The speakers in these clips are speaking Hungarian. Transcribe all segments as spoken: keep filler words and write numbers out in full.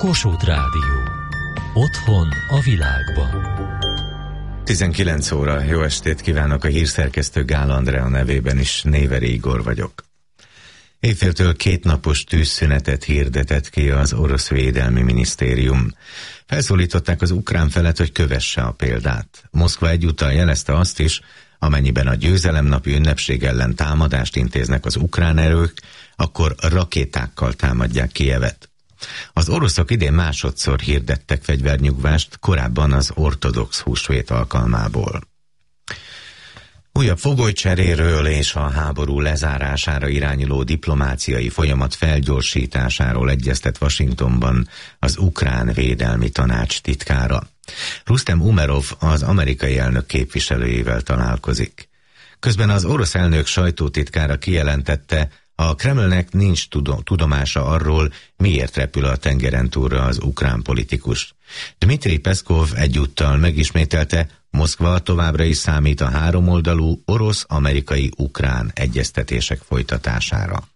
Kossuth Rádió. Otthon a világban. tizenkilenc óra, jó estét kívánok, a hírszerkesztő Gál Andrea nevében is, Néveri Igor vagyok. Éjféltől kétnapos tűzszünetet hirdetett ki az orosz védelmi minisztérium. Felszólították az ukrán felet, hogy kövesse a példát. Moszkva egyúttal jelezte azt is, amennyiben a győzelemnapi ünnepség ellen támadást intéznek az ukrán erők, akkor rakétákkal támadják Kijevet. Az oroszok idén másodszor hirdettek fegyvernyugvást, korábban az ortodox húsvét alkalmából. Újabb fogolycseréről és a háború lezárására irányuló diplomáciai folyamat felgyorsításáról egyeztet Washingtonban az ukrán védelmi tanács titkára. Rustem Umerov az amerikai elnök képviselőjével találkozik. Közben az orosz elnök sajtótitkára kijelentette, a Kremlnek nincs tudomása arról, miért repül a tengeren túlra az ukrán politikus. Dmitri Peszkov egyúttal megismételte, Moszkva továbbra is számít a háromoldalú orosz-amerikai-ukrán egyeztetések folytatására.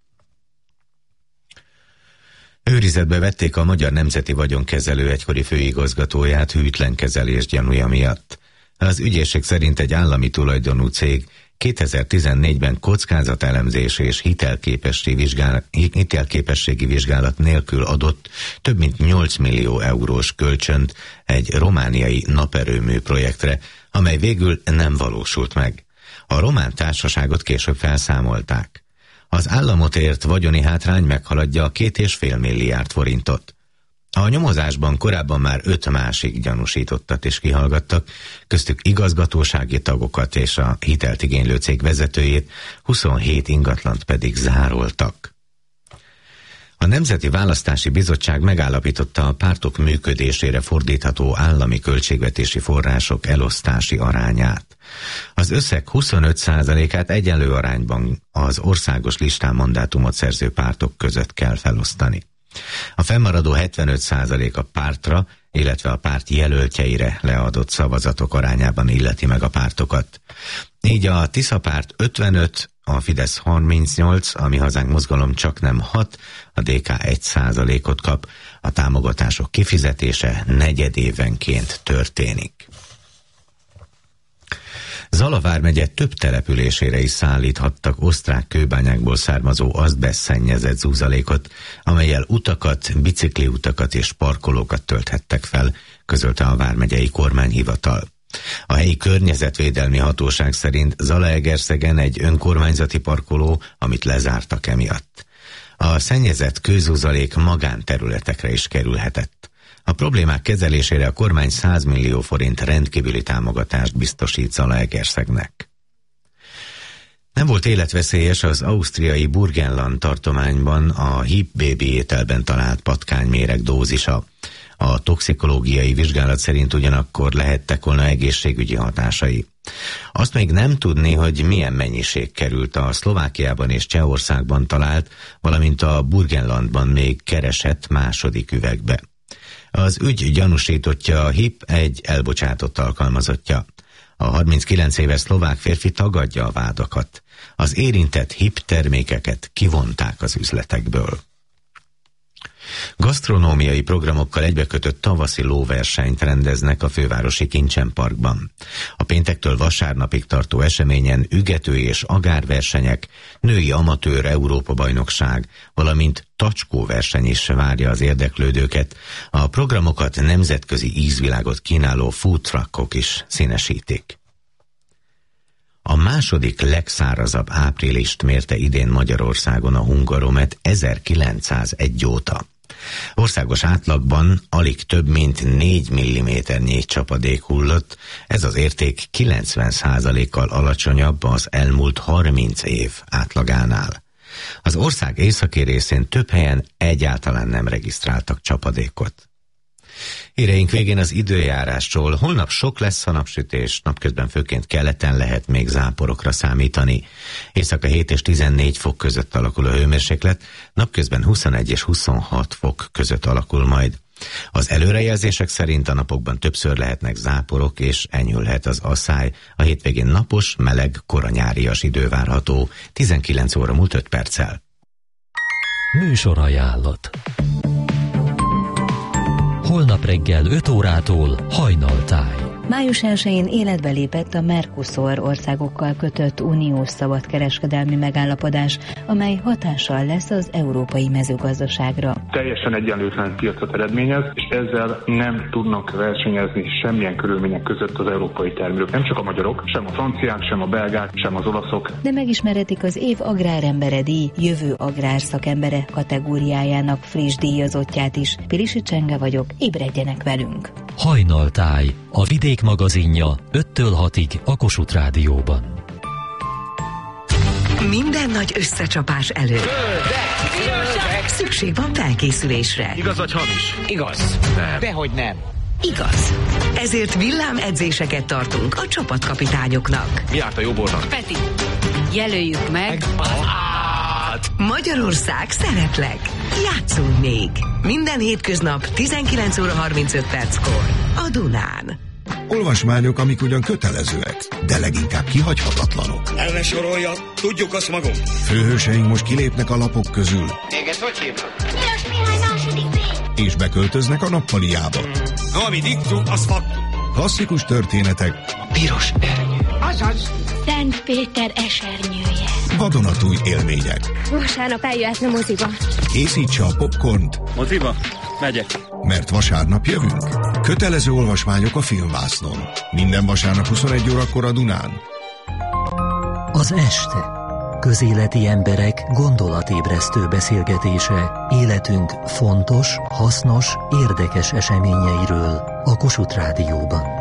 Őrizetbe vették a Magyar Nemzeti Vagyonkezelő egykori főigazgatóját hűtlen kezelés gyanúja miatt. Az ügyészség szerint egy állami tulajdonú cég kétezer-tizennégyben kockázatelemzés és hitelképességi vizsgálat, hitelképességi vizsgálat nélkül adott több mint nyolc millió eurós kölcsönt egy romániai naperőmű projektre, amely végül nem valósult meg. A román társaságot később felszámolták. Az államot ért vagyoni hátrány meghaladja a két és fél milliárd forintot. A nyomozásban korábban már öt másik gyanúsítottat is kihallgattak, köztük igazgatósági tagokat és a hitelt igénylő cég vezetőjét, huszonhét ingatlant pedig zároltak. A Nemzeti Választási Bizottság megállapította a pártok működésére fordítható állami költségvetési források elosztási arányát. Az összeg huszonöt százalékát egyenlő arányban az országos listán mandátumot szerző pártok között kell felosztani. A fennmaradó hetvenöt százalék a pártra, illetve a párt jelöltjeire leadott szavazatok arányában illeti meg a pártokat. Így a Tisza párt ötvenöt, a Fidesz harmincnyolc, a Mi Hazánk mozgalom csak nem hat, a dé ká egy százalékot kap, a támogatások kifizetése negyedévenként történik. Zala vármegye több településére is szállíthattak osztrák kőbányákból származó azbestszennyezett zúzalékot, amellyel utakat, bicikliutakat és parkolókat tölthettek fel, közölte a vármegyei kormányhivatal. A helyi környezetvédelmi hatóság szerint Zalaegerszegen egy önkormányzati parkoló, amit lezártak emiatt. A szennyezett kőzúzalék magánterületekre is kerülhetett. A problémák kezelésére a kormány száz millió forint rendkívüli támogatást biztosít Zalaegerszegnek. Nem volt életveszélyes az ausztriai Burgenland tartományban a hip-bébi ételben talált patkányméreg dózisa. A toxikológiai vizsgálat szerint ugyanakkor lehettek volna egészségügyi hatásai. Azt még nem tudni, hogy milyen mennyiség került a Szlovákiában és Csehországban talált, valamint a Burgenlandban még keresett második üvegbe. Az ügy gyanúsítottja a hip egy elbocsátott alkalmazottja. A harminckilenc éves szlovák férfi tagadja a vádakat. Az érintett hip termékeket kivonták az üzletekből. Gasztronómiai programokkal egybekötött tavaszi lóversenyt rendeznek a fővárosi Kincsenparkban. A péntektől vasárnapig tartó eseményen ügető és agárversenyek, női amatőr Európa-bajnokság, valamint tacskóverseny is várja az érdeklődőket. A programokat nemzetközi ízvilágot kínáló food truckok is színesítik. A második legszárazabb áprilist mérte idén Magyarországon a Hungaromet ezerkilencszázegy óta. Országos átlagban alig több mint négy milliméternyi csapadék hullott, ez az érték kilencven százalékkal alacsonyabb az elmúlt harminc év átlagánál. Az ország északi részén több helyen egyáltalán nem regisztráltak csapadékot. Híreink végén az időjárásról. Holnap sok lesz a napsütés, napközben főként keleten lehet még záporokra számítani. Éjszaka hét és tizennégy fok között alakul a hőmérséklet, napközben huszonegy és huszonhat fok között alakul majd. Az előrejelzések szerint a napokban többször lehetnek záporok és enyhülhet az asszály. A hétvégén napos, meleg, koranyárias idő várható. tizenkilenc óra múlt öt perccel. Műsorajánlat. Holnap reggel öt órától Hajnaltáj. május elsején életbe lépett a Mercosur országokkal kötött uniós szabadkereskedelmi megállapodás, amely hatással lesz az európai mezőgazdaságra. Teljesen egyenlőtlen piacot eredményez, és ezzel nem tudnak versenyezni semmilyen körülmények között az európai termelők. Nem csak a magyarok, sem a franciák, sem a belgák, sem az olaszok. De megismerhetik az év agrárembere díj jövő agrárszakembere kategóriájának friss díjazottját is. Pilisi Csenge vagyok, ébredjenek velünk! Hajnaltáj, a Vidék magazinja öttől hatig a Kossuth Rádióban. Minden nagy összecsapás előtt Zöldek! szükség van felkészülésre. Igaz vagy hamis? Igaz. Nem. Dehogy nem. Igaz. Ezért villámedzéseket tartunk a csapatkapitányoknak. Mi árt a jobb oldal? Peti, jelöljük meg az át! Magyarország szeretlek. Játszunk még. Minden hétköznap tizenkilenc óra harmincöt perckor a Dunán. Olvasmányok, amik ugyan kötelezőek, de leginkább kihagyhatatlanok. El ne sorolja, tudjuk azt magunk. Főhőseink most kilépnek a lapok közül. Téged hogy hívnak? Piros Mihály második B. És beköltöznek a nappaliába. Hmm. Ami diktum, az faktum. Klasszikus történetek. A piros ernyő. Azaz. Szent Péter esernyője. Vadonatúj élmények. Vasárnap eljöhetne moziba. Készítse a popcornt. Moziba? Megyek. Mert vasárnap jövünk. Kötelező olvasmányok a Filmvásznon. Minden vasárnap huszonegy órakor a Dunán. Az este. Közéleti emberek gondolatébresztő beszélgetése életünk fontos, hasznos, érdekes eseményeiről a Kossuth Rádióban.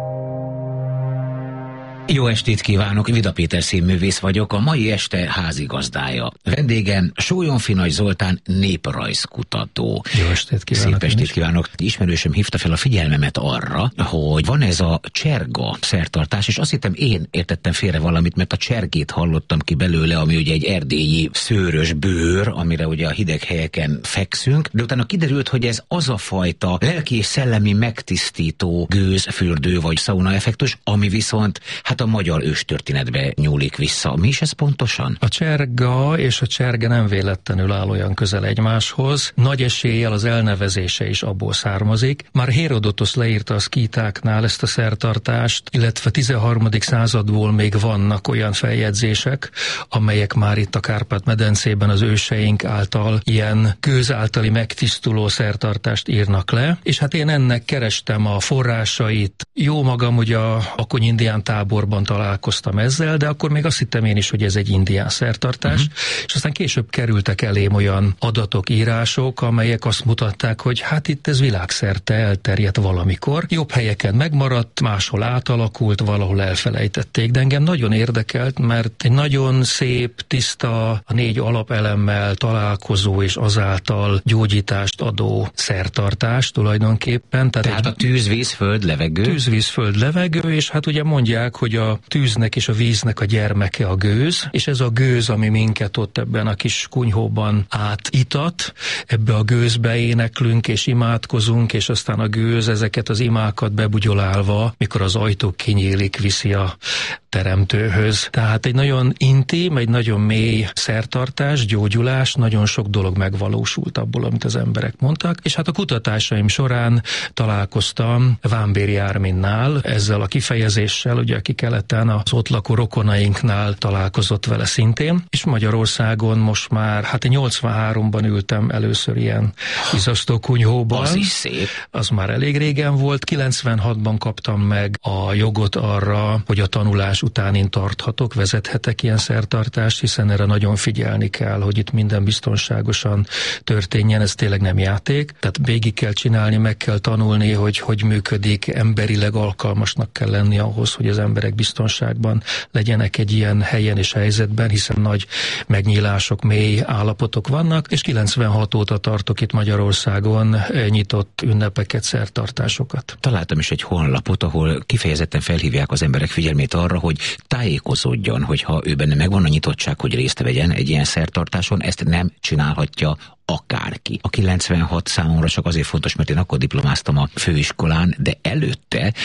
Jó estét kívánok, Vida Péter színművész vagyok, a mai este házigazdája. Vendégem Sólyonfi Nagy Zoltán néprajzkutató. Jó estét kívánok. Szép estét kívánok. Ismerősöm hívta fel a figyelmemet arra, hogy van ez a cserga szertartás, és azt hittem én értettem félre valamit, mert a csergét hallottam ki belőle, ami ugye egy erdélyi szőrös bőr, amire ugye a hideg helyeken fekszünk, de utána kiderült, hogy ez az a fajta lelki és szellemi megtisztító gőz, fürdő vagy szauna effektus, ami viszont hát a magyar őstörténetbe nyúlik vissza. Mi is ez pontosan? A cserga és a cserge nem véletlenül áll olyan közel egymáshoz. Nagy eséllyel az elnevezése is abból származik. Már Hérodotosz leírta a szkítáknál ezt a szertartást, illetve tizenharmadik századból még vannak olyan feljegyzések, amelyek már itt a Kárpát-medencében az őseink által ilyen gőz általi megtisztuló szertartást írnak le. És hát én ennek kerestem a forrásait. Jó magam, ugye a Akony indián tábor találkoztam ezzel, de akkor még azt hittem én is, hogy ez egy indián szertartás, uh-huh. és aztán később kerültek elém olyan adatok, írások, amelyek azt mutatták, hogy hát itt ez világszerte elterjedt valamikor. Jobb helyeken megmaradt, máshol átalakult, valahol elfelejtették, de engem nagyon érdekelt, mert egy nagyon szép, tiszta, a négy alapelemmel találkozó és azáltal gyógyítást adó szertartás tulajdonképpen. Tehát, Tehát egy, a tűz, víz, föld, levegő? Tűz, víz, föld, levegő, és hát ugye mondják, hogy a tűznek és a víznek a gyermeke a gőz, és ez a gőz, ami minket ott ebben a kis kunyhóban átitat, ebbe a gőzbe éneklünk és imádkozunk, és aztán a gőz ezeket az imákat bebugyolálva, mikor az ajtó kinyílik, viszi a teremtőhöz. Tehát egy nagyon intim, egy nagyon mély szertartás, gyógyulás, nagyon sok dolog megvalósult abból, amit az emberek mondtak, és hát a kutatásaim során találkoztam Vámbéry Árminnál ezzel a kifejezéssel, ugye aki keleten az ott lakó rokonainknál találkozott vele szintén, és Magyarországon most már, hát én nyolcvanháromban ültem először ilyen izasztó kunyhóban. Az is szép. Az már elég régen volt, kilencvenhatban kaptam meg a jogot arra, hogy a tanulás után én tarthatok, vezethetek ilyen szertartást, hiszen erre nagyon figyelni kell, hogy itt minden biztonságosan történjen, ez tényleg nem játék, tehát végig kell csinálni, meg kell tanulni, hogy hogy működik, emberileg alkalmasnak kell lenni ahhoz, hogy az emberek biztonságban legyenek egy ilyen helyen és helyzetben, hiszen nagy megnyílások, mély állapotok vannak, és kilencvenhat óta tartok itt Magyarországon nyitott ünnepeket, szertartásokat. Találtam is egy honlapot, ahol kifejezetten felhívják az emberek figyelmét arra, hogy tájékozódjon, hogyha ő benne megvan a nyitottság, hogy részt vegyen egy ilyen szertartáson, ezt nem csinálhatja akárki. A kilencvenhat számomra csak azért fontos, mert én akkor diplomáztam a főiskolán, de előtte